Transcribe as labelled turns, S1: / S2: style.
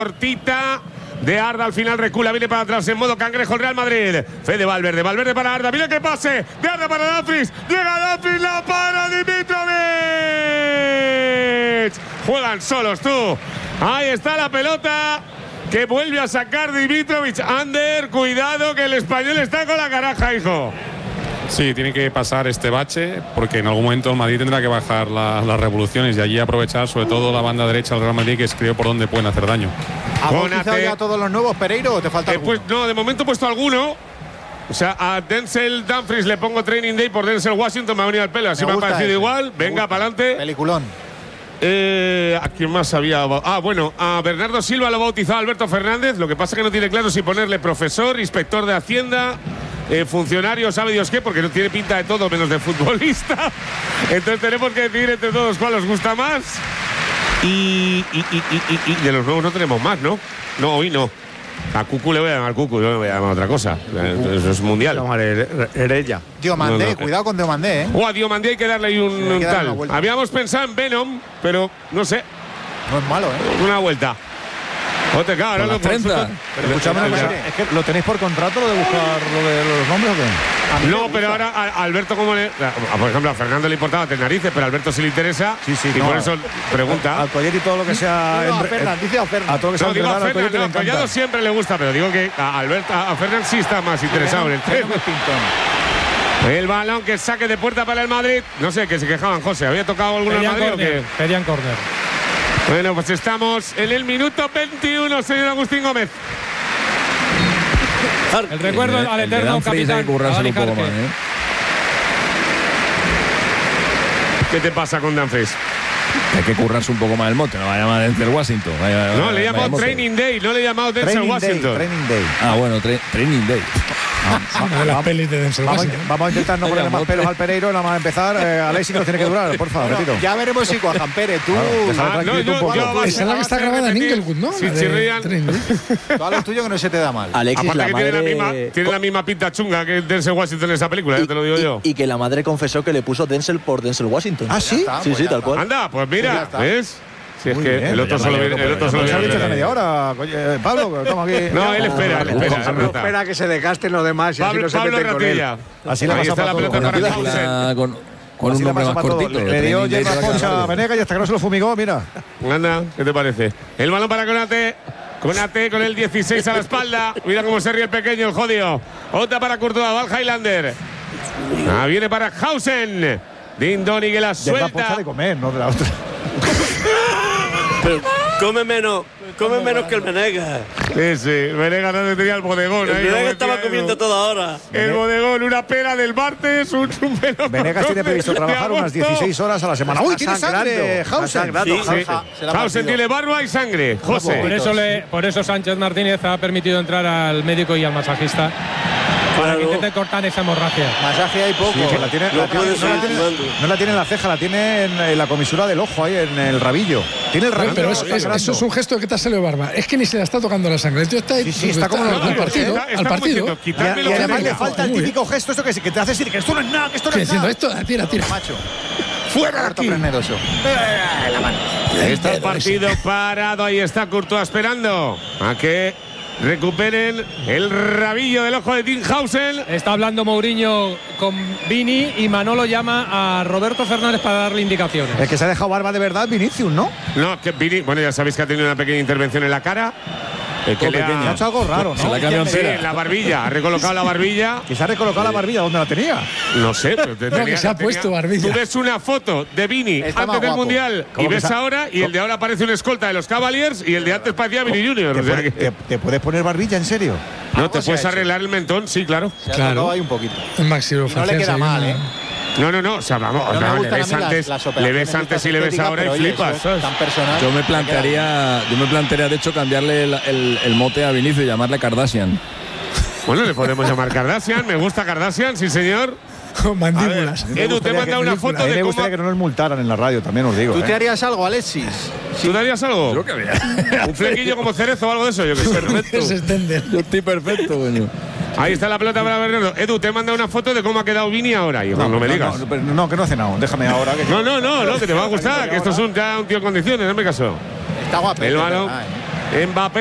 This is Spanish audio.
S1: cortita de Arda, al final recula, viene para atrás en modo cangrejo el Real Madrid. Fede Valverde, Valverde para Arda, mira qué pase de Arda para Dumfries, llega Dumfries, la para Dimitrovic. Juegan solos tú. Ahí está la pelota que vuelve a sacar Dimitrovic. Ander, cuidado que el español está con la caraja, hijo.
S2: Sí, tiene que pasar este bache porque en algún momento el Madrid tendrá que bajar las revoluciones y allí aprovechar sobre todo la banda derecha del Real Madrid, que es creo por donde pueden hacer daño.
S3: ¿Has bautizado ya todos los nuevos, Pereiro, o te falta alguno?
S1: Pues no, de momento he puesto alguno. O sea, a Denzel Dumfries le pongo Training Day por Denzel Washington, me ha venido al pelo, así me ha parecido ese. Igual. Venga, para adelante.
S3: Peliculón.
S1: ¿A quién más había? Bueno, a Bernardo Silva lo ha bautizado Alberto Fernández. Lo que pasa es que no tiene claro si ponerle profesor, inspector de Hacienda, funcionario, sabe Dios qué, porque no tiene pinta de todo menos de futbolista. Entonces tenemos que decidir entre todos cuál os gusta más. Y de los nuevos no tenemos más, ¿no? No, hoy no. A Cucu le voy a llamar Cucu, yo le voy a llamar otra cosa. Eso es mundial.
S4: Herella.
S3: Diomandé, cuidado con Diomandé,
S1: a Diomandé hay que darle ahí un tal. Habíamos pensado en Venom, pero no sé.
S3: No es malo, ¿eh?
S1: Una vuelta. Ote, claro,
S4: la prensa.
S3: Pero escúchame, es que ¿lo tenéis por contrato lo de buscar lo de los nombres o qué?
S1: No, pero ahora a Alberto, como le. Por ejemplo, a Fernando le importaba tener narices, pero a Alberto sí le interesa.
S3: Sí,
S1: y por eso pregunta.
S3: Al Collet y todo lo que sea.
S4: No, a Fernan, dice a Fernan.
S3: A todo lo que sea.
S1: No, digo a Fernan, no, Collado siempre le gusta, pero digo que a Fernan sí está más interesado en el tema. El balón que saque de puerta para el Madrid. No sé, que se quejaban, José. ¿Había tocado alguna en Madrid o qué?
S5: Pedían córner.
S1: Bueno, pues estamos en el minuto 21, señor Agustín Gómez.
S5: El recuerdo al eterno capitán.
S4: Un poco más,
S1: ¿Qué te pasa con Dumfries?
S4: Hay que currarse un poco más el mote, no va a llamar Denzel Washington.
S1: No, le he llamado Training Day, no le he llamado Denzel Washington.
S3: Training Day.
S4: Ah, bueno, Training Day.
S6: De las pelis de Denzel Washington.
S3: Vamos a intentar no ponerle más pelos al Pereiro, nada más empezar. Alexis nos tiene que durar, por favor, repito.
S6: Ya veremos si Juan Pérez, tú.
S1: Esa
S6: es la que está grabada en Inglewood, ¿no?
S1: Sí, chirrían.
S3: Todo lo tuyo que no se te da mal.
S7: Alexis,
S1: aparte que tiene la misma pinta chunga que Denzel Washington en esa película, ya te lo digo yo.
S7: Y que la madre confesó que le puso Denzel por Denzel Washington.
S3: ¿Ah, sí?
S7: Sí, tal cual.
S1: Anda, pues mira, ¿ves? Si es que el otro solo viene. El otro solo
S3: viene.
S1: viene.
S3: Media hora, Pablo, estamos aquí.
S1: No, él espera.
S4: Espera que se desgasten los demás y así no se meten con él.
S3: Así la pasa
S1: la pelota para Hausen.
S4: Con un nombre más cortito.
S3: Le dio James Concha a Venegas y hasta que no se lo fumigó, mira.
S1: Anda, ¿qué te parece? El balón para Konate. Konate con el 16 a la espalda. Mira cómo se ríe el pequeño, el jodido. Otra para Courtois, va el Highlander. Viene para Hausen. Dindoni que la suelta.
S3: De comer, no de la otra.
S8: Pero come menos que el Venegas.
S1: Sí, el Venegas no tenía el bodegón.
S8: El Venegas estaba comiendo toda hora.
S1: El bodegón, una pera del martes, un pelo.
S3: Venegas tiene previsto trabajar unas 16 horas a la semana. ¡Uy, tiene sangre! Hausen.
S1: Hausen tiene barba y sangre. José.
S5: Por eso Sánchez Martínez ha permitido entrar al médico y al masajista. Para que intente cortar esa hemorragia.
S3: Masaje hay poco. Sí, no la tiene en la ceja, la tiene en la comisura del ojo, ahí en el rabillo. Tiene el rabillo.
S6: Pero eso es un gesto de que te ha salido barba. Es que ni se le está tocando la sangre. El tío está ahí.
S3: Sí, está como
S6: al partido. Al partido.
S3: Y además le falta el típico gesto, esto que te hace decir que esto no es nada, que esto no es nada.
S6: Esto, tira.
S3: Macho.
S1: Fuera de aquí. Está el partido parado. Ahí está Courtois esperando a que recuperen el rabillo del ojo de Tim Hausen.
S5: Está hablando Mourinho con Vini y Manolo llama a Roberto Fernández para darle indicaciones.
S3: El que se ha dejado barba de verdad, Vinicius, ¿no?
S1: No, que Vini, bueno, ya sabéis que ha tenido una pequeña intervención en la cara. Que le ha
S3: hecho algo raro, ¿no?
S4: Se la cambió
S1: en la barbilla, ha recolocado la barbilla.
S3: ¿Que se ha recolocado la barbilla? ¿Dónde la tenía?
S1: No sé, pero
S6: que se ha puesto barbilla.
S1: Tú ves una foto de Vini antes del Mundial y ves ahora, y el de ahora parece una escolta de los Cavaliers y el de antes parecía Vini Junior.
S3: ¿Te puedes poner barbilla, en serio?
S1: No, te puedes arreglar el mentón, sí, claro.
S3: Claro, hay un poquito.
S6: El máximo.
S3: No le queda mal, ¿eh?
S1: No, o sea, vamos, le ves antes y le ves ahora y flipas.
S3: Tan personal.
S4: Yo me plantearía, de hecho, cambiarle el mote a Vinicius y llamarle Kardashian.
S1: Bueno, le podemos llamar Kardashian, me gusta Kardashian, sí señor.
S6: Con mandíbulas.
S1: Edu, te manda una foto de cómo.
S3: Me gustaría que no nos multaran en la radio, también os digo.
S4: ¿Tú te harías algo, Alexis?
S1: ¿Tú te harías algo?
S4: Yo que haría.
S1: Un flequillo como Cerezo o algo de eso, yo que sé.
S4: Perfecto. Yo estoy perfecto, coño.
S1: Ahí está la pelota para Bernardo. Edu, te manda una foto de cómo ha quedado Vini ahora, hijo. No me digas.
S3: No, que no hace nada. Déjame ahora.
S1: No, que te va a gustar. Que esto es ya un tío en condiciones, no me caso.
S3: Está guapo.
S1: El balón. Mbappé